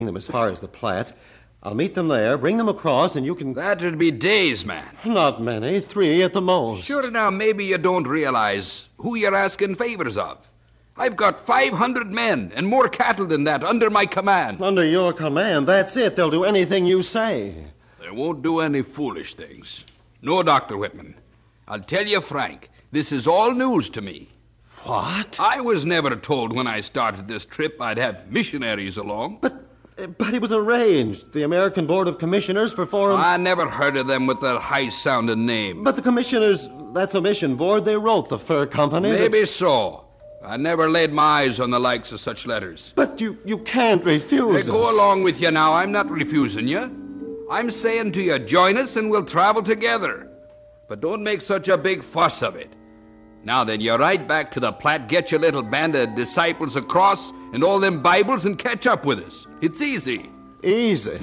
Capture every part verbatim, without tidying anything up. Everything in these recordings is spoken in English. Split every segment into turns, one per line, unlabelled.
them as far as the Platte. I'll meet them there, bring them across, and you can...
That'd be days, man.
Not many, three at the most.
Sure, now, maybe you don't realize who you're asking favors of. I've got five hundred men and more cattle than that under my command.
Under your command, that's it. They'll do anything you say.
They won't do any foolish things. No, Doctor Whitman. I'll tell you, Frank, this is all news to me.
What?
I was never told when I started this trip I'd have missionaries along.
But... But it was arranged. The American Board of Commissioners for Foreign...
I never heard of them with that high-sounding name.
But the commissioners, that's a mission board, they wrote the fur company.
Maybe
that...
so. I never laid my eyes on the likes of such letters.
But you, you can't refuse
hey,
us.
Go along with you now. I'm not refusing you. I'm saying to you, join us and we'll travel together. But don't make such a big fuss of it. Now then, you ride back to the Platte, get your little band of disciples across and all them Bibles and catch up with us. It's easy.
Easy?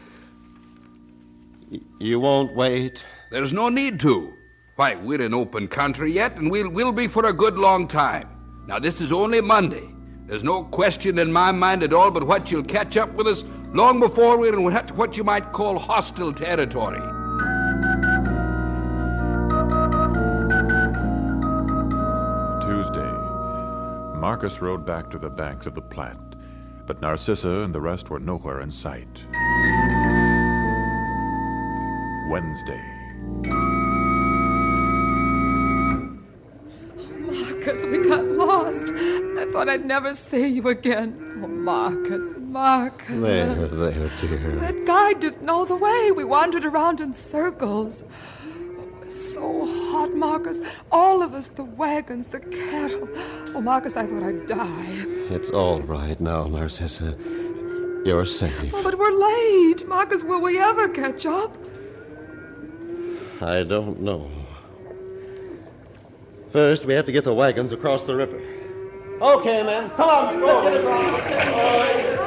Y- you won't wait?
There's no need to. Why, we're in open country yet, and we'll, we'll be for a good long time. Now, this is only Monday. There's no question in my mind at all but what you'll catch up with us long before we're in what you might call hostile territory.
Tuesday. Marcus rode back to the banks of the Platte, but Narcissa and the rest were nowhere in sight. Wednesday.
Marcus, we got lost. I thought I'd never see you again. Oh, Marcus, Marcus.
There, there, dear.
That guide didn't know the way. We wandered around in circles. It was so hot, Marcus. All of us, the wagons, the cattle. Oh, Marcus, I thought I'd die.
It's all right now, Narcissa. You're safe.
Oh, but we're late. Marcus, will we ever catch up?
I don't know. First, we have to get the wagons across the river. Okay, men. Come on. Let's get across.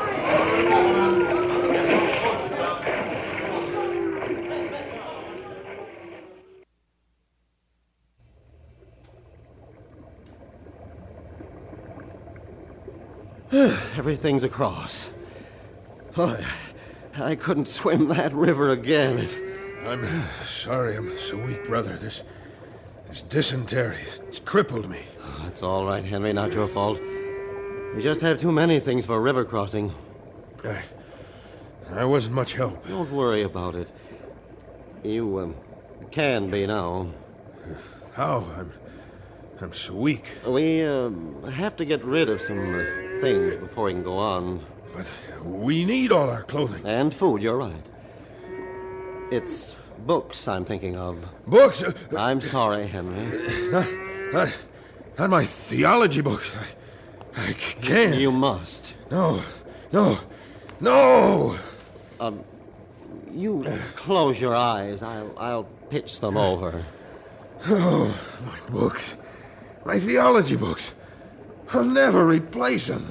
Everything's across. Oh, I couldn't swim that river again if...
I'm sorry I'm so weak, brother. This, this dysentery, it's crippled me.
Oh, it's all right, Henry. Not your fault. We just have too many things for river crossing.
I, I wasn't much help.
Don't worry about it. You um, can be now.
How? I'm, I'm so weak.
We um, have to get rid of some uh, things before we can go on.
But we need all our clothing.
And food, you're right. It's books I'm thinking of.
Books? Uh,
I'm sorry, Henry.
Not, not, not my theology books. I, I can't.
You must.
No, no, no!
Um, you close your eyes. I'll, I'll pitch them over.
Oh, my books. My theology books. I'll never replace them.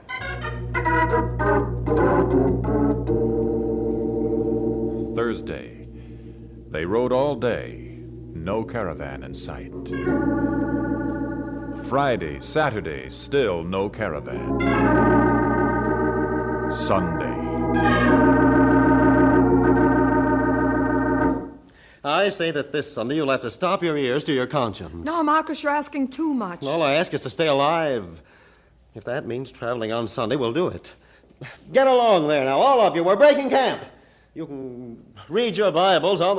Thursday. They rode all day. No caravan in sight. Friday, Saturday, still no caravan. Sunday.
I say that this Sunday you'll have to stop your ears to your conscience.
No, Marcus, you're asking too much.
All I ask is to stay alive. If that means traveling on Sunday, we'll do it. Get along there now, all of you. We're breaking camp. You can read your Bibles on